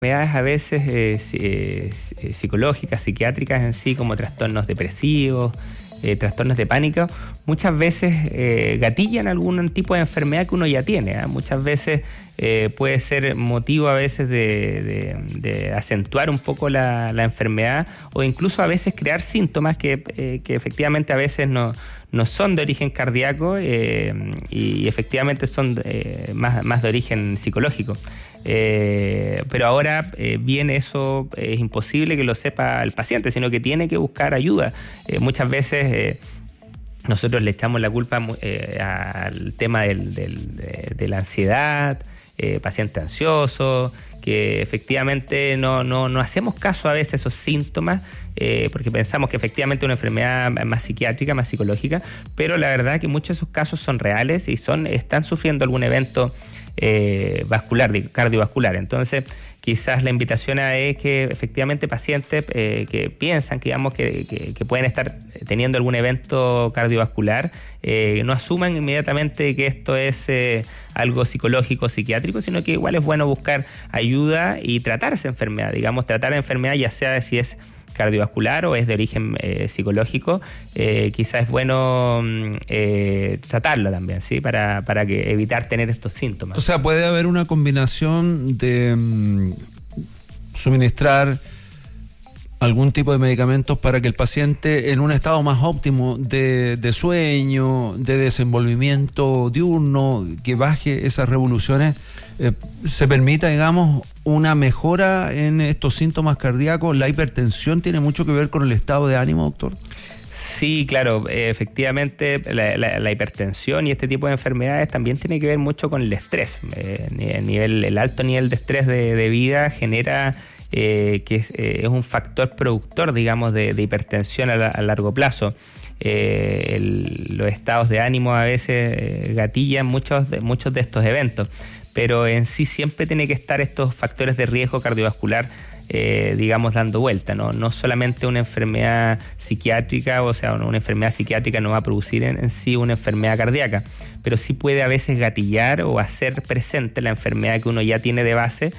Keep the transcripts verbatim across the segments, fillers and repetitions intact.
enfermedades a veces eh, eh, psicológicas, psiquiátricas en sí, como trastornos depresivos, eh, trastornos de pánico, muchas veces eh, gatillan algún tipo de enfermedad que uno ya tiene, ¿eh? Muchas veces eh, puede ser motivo a veces de, de, de acentuar un poco la, la enfermedad, o incluso a veces crear síntomas que, eh, que efectivamente a veces no, no son de origen cardíaco eh, y efectivamente son eh, más, más de origen psicológico. Eh, pero ahora eh, bien eso eh, es imposible que lo sepa el paciente, sino que tiene que buscar ayuda. Eh, muchas veces eh, nosotros le echamos la culpa eh, al tema del, del, de, de la ansiedad, eh, paciente ansioso, que efectivamente no, no, no hacemos caso a veces a esos síntomas, eh, porque pensamos que efectivamente es una enfermedad más psiquiátrica, más psicológica, pero la verdad es que muchos de esos casos son reales y son, están sufriendo algún evento Eh, vascular, cardiovascular. Entonces, quizás la invitación es que efectivamente pacientes eh, que piensan que, digamos, que, que, que pueden estar teniendo algún evento cardiovascular, eh, no asuman inmediatamente que esto es eh, algo psicológico, psiquiátrico, sino que igual es bueno buscar ayuda y tratar esa enfermedad, digamos, tratar la enfermedad ya sea si es cardiovascular o es de origen eh, psicológico, eh, quizás es bueno eh, tratarlo también, ¿sí? Para, para que evitar tener estos síntomas. O sea, puede haber una combinación de um, suministrar algún tipo de medicamentos para que el paciente en un estado más óptimo de, de sueño, de desenvolvimiento diurno, que baje esas revoluciones, eh, se permita, digamos, una mejora en estos síntomas cardíacos. ¿La hipertensión tiene mucho que ver con el estado de ánimo, doctor? Sí, claro, eh, efectivamente la, la, la hipertensión y este tipo de enfermedades también tiene que ver mucho con el estrés. Eh, el, nivel, el alto nivel de estrés de, de vida genera eh, que es, eh, es un factor productor, digamos, de, de hipertensión a, la, a largo plazo. Eh, el, los estados de ánimo a veces eh, gatillan muchos de, muchos de estos eventos, pero en sí siempre tiene que estar estos factores de riesgo cardiovascular Eh, digamos, dando vuelta, ¿no? No solamente una enfermedad psiquiátrica, o sea, una enfermedad psiquiátrica no va a producir en, en sí una enfermedad cardíaca, pero sí puede a veces gatillar o hacer presente la enfermedad que uno ya tiene de base,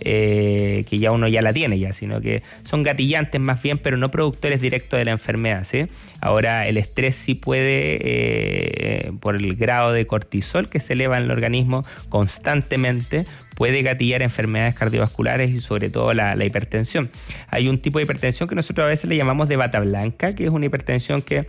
eh, que ya uno ya la tiene ya, sino que son gatillantes más bien, pero no productores directos de la enfermedad, ¿sí? Ahora, el estrés sí puede, eh, por el grado de cortisol que se eleva en el organismo constantemente, puede gatillar enfermedades cardiovasculares y sobre todo la, la hipertensión. Hay un tipo de hipertensión que nosotros a veces le llamamos de bata blanca, que es una hipertensión que,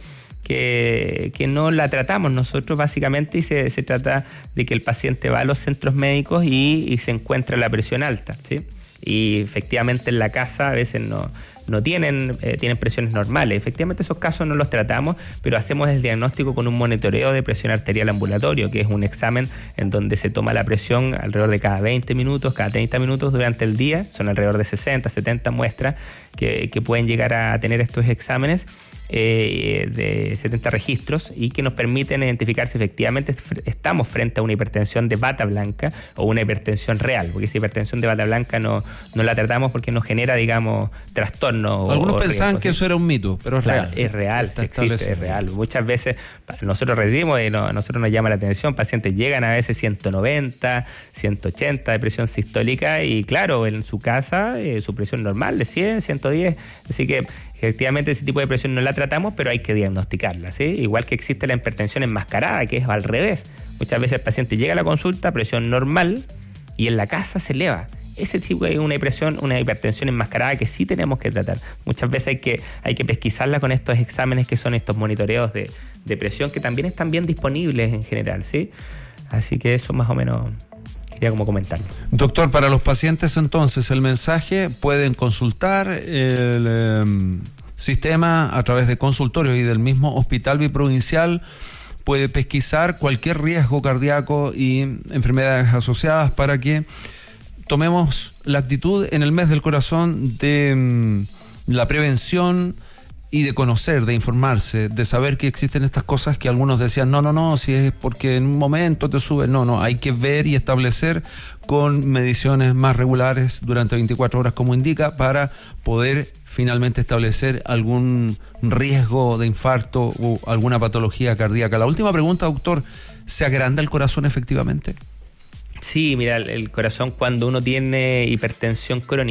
que, que no la tratamos nosotros básicamente, y se, se trata de que el paciente va a los centros médicos y, y se encuentra la presión alta, ¿sí? Y efectivamente en la casa a veces no, no tienen, eh, tienen presiones normales. Efectivamente esos casos no los tratamos, pero hacemos el diagnóstico con un monitoreo de presión arterial ambulatorio, que es un examen en donde se toma la presión alrededor de cada veinte minutos, cada treinta minutos durante el día. Son alrededor de sesenta, setenta muestras que, que pueden llegar a tener estos exámenes, eh, de setenta registros, y que nos permiten identificar si efectivamente estamos frente a una hipertensión de bata blanca o una hipertensión real, porque esa hipertensión de bata blanca no, no la tratamos porque nos genera, digamos, trastorno. Algunos o, o pensaban riesgo, que ¿sí? eso era un mito, pero es claro, real. Es real, sí existe, es real. Muchas veces nosotros recibimos y no, nosotros nos llama la atención, pacientes llegan a veces ciento noventa, ciento ochenta de presión sistólica, y claro, en su casa eh, su presión normal de cien, ciento diez, así que efectivamente ese tipo de presión no la tratamos, pero hay que diagnosticarla, ¿sí? Igual que existe la hipertensión enmascarada, que es al revés. Muchas veces el paciente llega a la consulta, presión normal, y en la casa se eleva. Ese tipo de una presión, una hipertensión enmascarada que sí tenemos que tratar. Muchas veces hay que, hay que pesquisarla con estos exámenes que son estos monitoreos de, de presión, que también están bien disponibles en general, ¿sí? Así que eso más o menos quería como comentarlo. Doctor, para los pacientes entonces, el mensaje: pueden consultar el eh, sistema a través de consultorios y del mismo Hospital Biprovincial, puede pesquisar cualquier riesgo cardíaco y enfermedades asociadas para que tomemos la actitud en el mes del corazón de um, la prevención y de conocer, de informarse, de saber que existen estas cosas que algunos decían, no, no, no, si es porque en un momento te sube. No, no, hay que ver y establecer con mediciones más regulares durante veinticuatro horas, como indica, para poder finalmente establecer algún riesgo de infarto o alguna patología cardíaca. La última pregunta, doctor: ¿se agranda el corazón efectivamente? Sí, mira, el corazón, cuando uno tiene hipertensión crónica,